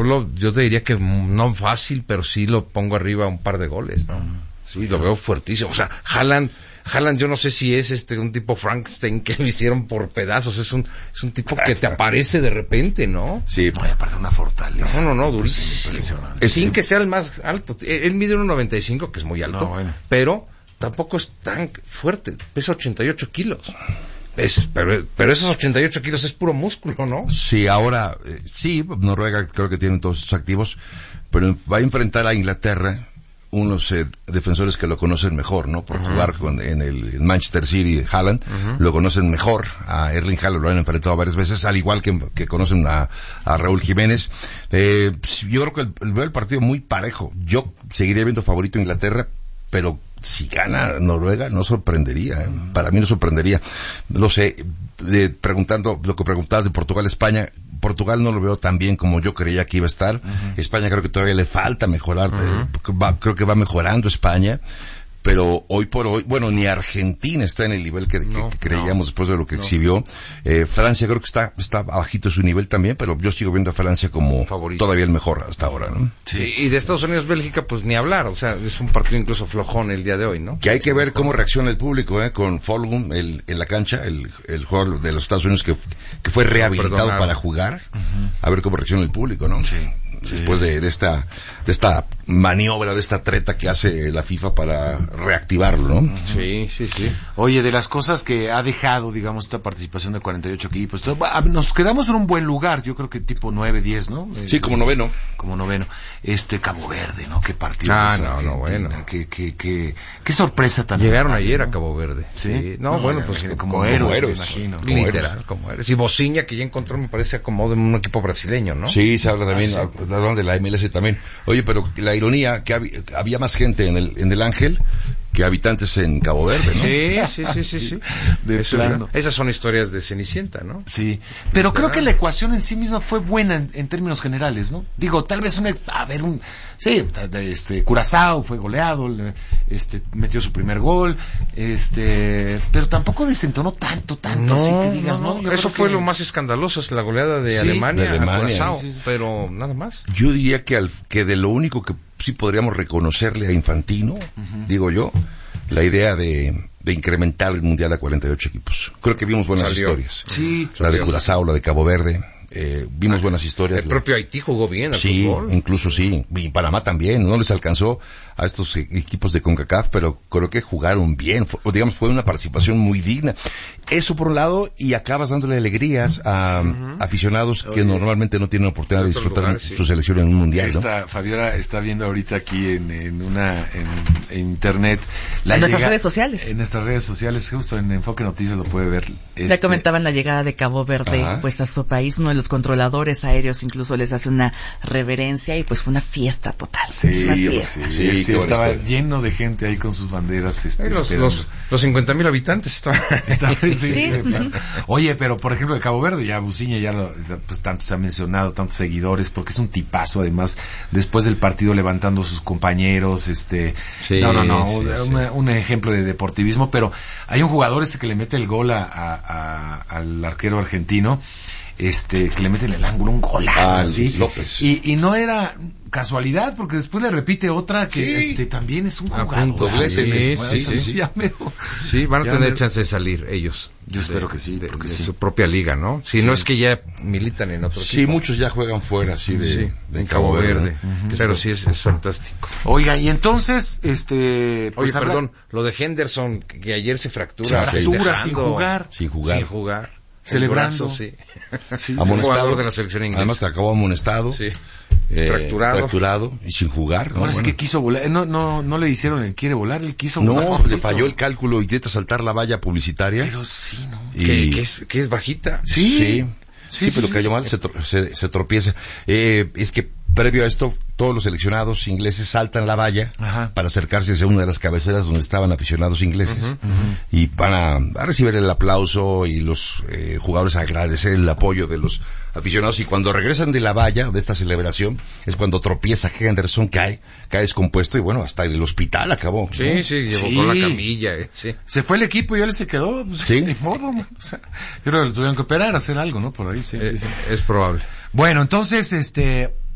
yo te diría que no fácil, pero sí lo pongo arriba un par de goles, ¿no? Sí, lo veo fuertísimo. O sea, Haaland, yo no sé si es un tipo Frankenstein que lo hicieron por pedazos. Es un tipo que te aparece de repente, ¿no? Sí, no, y aparte una fortaleza. No, durísimo. Sin que sea el más alto. Él mide 1.95, que es muy alto, pero tampoco es tan fuerte. Pesa 88 kilos. Pero esos 88 kilos es puro músculo, ¿no? Sí, ahora, sí, Noruega creo que tiene todos sus activos, pero va a enfrentar a Inglaterra unos defensores que lo conocen mejor, ¿no? Por jugar en el Manchester City, Haaland, lo conocen mejor. A Erling Haaland lo han enfrentado varias veces, al igual que conocen a Raúl Jiménez. Yo creo que veo el partido muy parejo. Yo seguiría viendo favorito a Inglaterra, pero si gana Noruega no sorprendería, para mí no sorprendería. No sé, preguntando lo que preguntabas de Portugal-España, Portugal no lo veo tan bien como yo creía que iba a estar. España creo que todavía le falta mejorar, creo que va mejorando España, pero hoy por hoy, bueno, ni Argentina está en el nivel que creíamos después de lo que exhibió. Francia creo que está bajito su nivel también, pero yo sigo viendo a Francia como favorito, todavía el mejor hasta ahora, ¿no? Sí. Y de Estados Unidos, Bélgica, pues ni hablar, o sea, es un partido incluso flojón el día de hoy, ¿no? Que hay que ver cómo reacciona el público, con Fulgham en la cancha, el jugador de los Estados Unidos que fue rehabilitado para jugar, a ver cómo reacciona el público, ¿no? Sí. Después de esta maniobra, de esta treta que hace la FIFA para reactivarlo, ¿no? Sí. Oye, de las cosas que ha dejado, digamos, esta participación de 48 equipos, nos quedamos en un buen lugar, yo creo que tipo 9, 10, ¿no? Sí, como noveno. Cabo Verde, ¿no? Qué partido. Bueno. Qué sorpresa también. Llegaron ayer a Cabo Verde. Sí. Pues como héroes, me imagino. Literal, como héroes. Y Bocinha, que ya encontró, me parece, acomodo en un equipo brasileño, ¿no? Sí, se habla también, hablan de la MLS también. Oye, pero la ironía, que había más gente en el Ángel que habitantes en Cabo Verde, ¿no? Sí. Esas son historias de Cenicienta, ¿no? Sí, pero creo que la ecuación en sí misma fue buena en términos generales, ¿no? Digo, tal vez Curazao fue goleado, metió su primer gol, pero tampoco desentonó tanto, así que digas, ¿no? Eso fue lo más escandaloso, es la goleada de Alemania a Curazao, pero nada más. Yo diría que de lo único que sí podríamos reconocerle a Infantino, digo yo, la idea de incrementar el Mundial a 48 equipos. Creo que vimos buenas historias. Sí. La de Curazao, la de Cabo Verde. Vimos buenas historias. El propio Haití jugó bien al fútbol. Incluso sí. Y Panamá también. No les alcanzó a estos equipos de CONCACAF, pero creo que jugaron bien. Fue una participación muy digna. Eso por un lado, y acabas dándole alegrías a aficionados que normalmente no tienen oportunidad de disfrutar su selección en un mundial, ¿no? Fabiola está viendo ahorita aquí en internet en nuestras redes sociales. En nuestras redes sociales, justo en Enfoque Noticias lo puede ver. Ya comentaban la llegada de Cabo Verde, pues a su país, uno de los controladores aéreos incluso les hace una reverencia y pues fue una fiesta total. Una fiesta. Sí, estaba lleno de gente ahí con sus banderas. Los 50,000 habitantes estaban. Sí. Oye, pero por ejemplo de Cabo Verde, ya Buciña pues tanto se ha mencionado, tantos seguidores, porque es un tipazo, además, después del partido levantando a sus compañeros, un ejemplo de deportivismo, pero hay un jugador que le mete el gol al arquero argentino, que le mete en el ángulo un golazo, ¿sí? López. Y no era casualidad, porque después le repite otra que también es un jugador. Sí, van a tener chance de salir ellos. Yo espero que sí, porque de su propia liga, ¿no? Si no es que ya militan en otro equipo. Sí, muchos ya juegan fuera, de Cabo Verde. Pero sí es fantástico. Oiga, y entonces, pues perdón, lo de Henderson, que ayer se fractura. Sin jugar. Celebrando. Amonestado de la selección inglesa. Además acabó amonestado. Sí. Fracturado y sin jugar. Ahora sí que quiso volar. No le hicieron el quiere volar, él quiso volar. No, le falló el cálculo y intenta saltar la valla publicitaria. Pero sí, ¿no? Que es bajita. Sí, pero cayó mal, se tropieza. Es que previo a esto, todos los seleccionados ingleses saltan la valla para acercarse hacia una de las cabeceras donde estaban aficionados ingleses y van a recibir el aplauso y los jugadores a agradecer el apoyo de los aficionados, y cuando regresan de la valla, de esta celebración, es cuando tropieza Henderson, cae descompuesto y bueno, hasta el hospital acabó. Sí, ¿no? Llevó con la camilla. Se fue el equipo y él se quedó, ni modo. O sea, yo creo que lo tuvieron que operar, hacer algo, ¿no? Por ahí, sí. Es probable. Bueno, entonces,